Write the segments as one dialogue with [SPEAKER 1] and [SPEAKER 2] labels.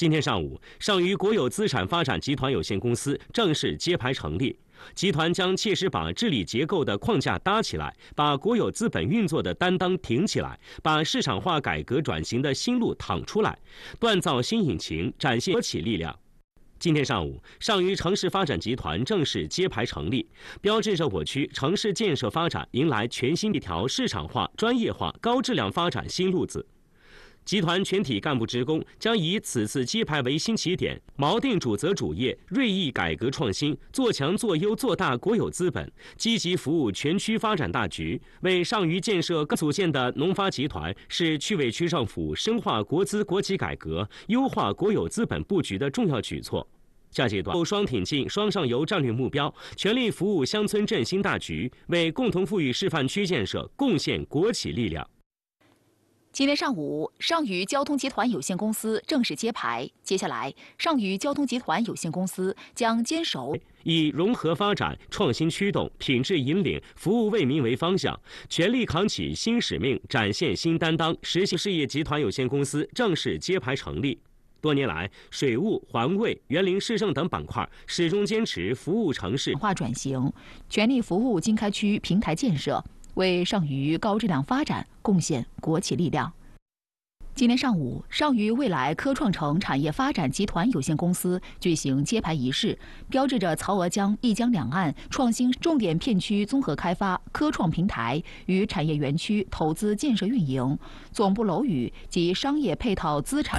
[SPEAKER 1] 今天上午，上虞国有资产发展集团有限公司正式揭牌成立。集团将切实把治理结构的框架搭起来，把国有资本运作的担当挺起来，把市场化改革转型的新路趟出来，锻造新引擎，展现国企力量。今天上午，上虞城市发展集团正式揭牌成立，标志着我区城市建设发展迎来全新一条市场化、专业化、高质量发展新路子。集团全体干部职工将以此次揭牌为新起点，锚定主责主业，锐意改革创新，做强做优做大国有资本，积极服务全区发展大局，为上虞建设更组建的农发集团是区委区政府深化国资国企改革、优化国有资本布局的重要举措。下阶段双挺进、双上游战略目标，全力服务乡村振兴大局，为共同富裕示范区建设贡献国企力量。
[SPEAKER 2] 今天上午，上虞交通集团有限公司正式揭牌。接下来，上虞交通集团有限公司将坚守
[SPEAKER 1] 以融合发展、创新驱动、品质引领、服务为民为方向，全力扛起新使命，展现新担当，实现事业集团有限公司正式揭牌成立。多年来，水务、环卫、园林、市政等板块始终坚持服务城市
[SPEAKER 2] 化转型，全力服务经开区平台建设，为上虞高质量发展贡献国企力量。今天上午，上虞未来科创城产业发展集团有限公司举行揭牌仪式，标志着曹娥江、一江两岸创新重点片区综合开发、科创平台与产业园区投资建设运营、总部楼宇及商业配套资产。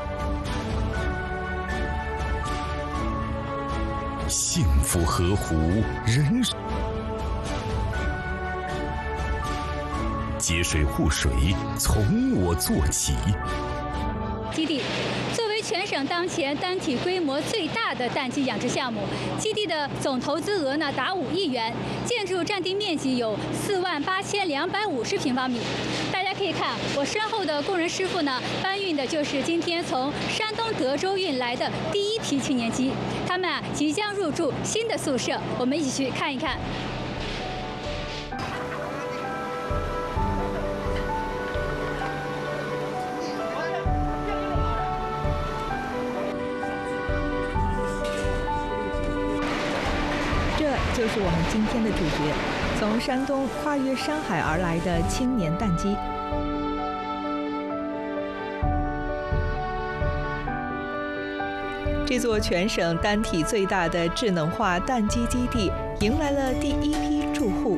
[SPEAKER 3] 幸福河湖，人节水护水，从我做起。
[SPEAKER 4] 基地作为全省当前单体规模最大的蛋鸡养殖项目，基地的总投资额呢达5亿元，建筑占地面积有48250平方米。大家可以看我身后的工人师傅呢，搬运的就是今天从山东德州运来的第一批青年鸡，他们即将入住新的宿舍，我们一起去看一看。
[SPEAKER 5] 就是我们今天的主角，从山东跨越山海而来的青年蛋鸡。这座全省单体最大的智能化蛋鸡基地迎来了第一批住户。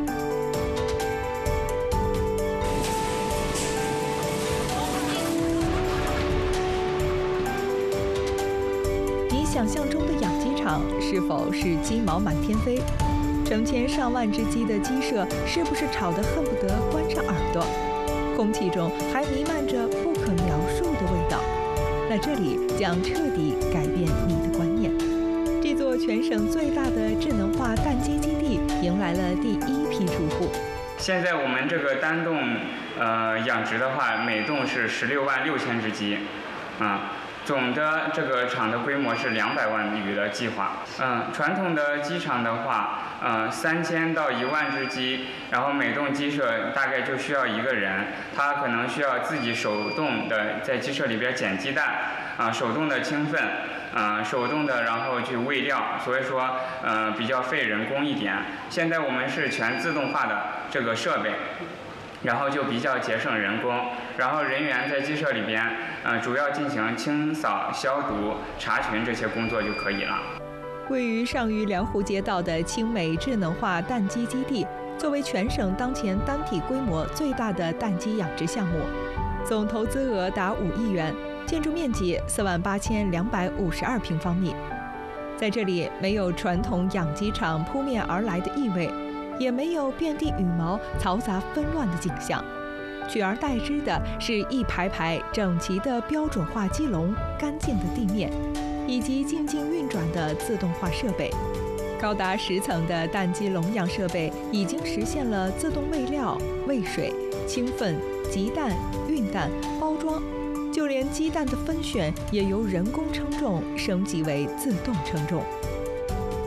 [SPEAKER 5] 你想象中的养鸡场是否是鸡毛满天飞？成千上万只鸡的鸡舍是不是吵得恨不得关上耳朵？空气中还弥漫着不可描述的味道。那这里将彻底改变你的观念。这座全省最大的智能化蛋鸡基地迎来了第一批住户。
[SPEAKER 6] 现在我们这个单栋养殖的话，每栋是166000只鸡，总的这个厂的规模是200万余的计划。传统的鸡场的话，3000到1万只鸡，然后每栋鸡舍大概就需要1个人，他可能需要自己手动的在鸡舍里边捡鸡蛋，手动的清粪，手动的然后去喂料，所以说比较费人工一点。现在我们是全自动化的这个设备，然后就比较节省人工，然后人员在鸡舍里边主要进行清扫、消毒、查群这些工作就可以了。
[SPEAKER 5] 位于上虞良湖街道的青美智能化蛋鸡基地，作为全省当前单体规模最大的蛋鸡养殖项目，总投资额达5亿元，建筑面积48252平方米。在这里，没有传统养鸡场扑面而来的异味，也没有遍地羽毛、嘈杂纷乱的景象，取而代之的是一排排整齐的标准化鸡笼、干净的地面，以及静静运转的自动化设备。高达10层的蛋鸡笼养设备已经实现了自动喂料、喂水、清粪、集蛋、运蛋、包装，就连鸡蛋的分选也由人工称重升级为自动称重。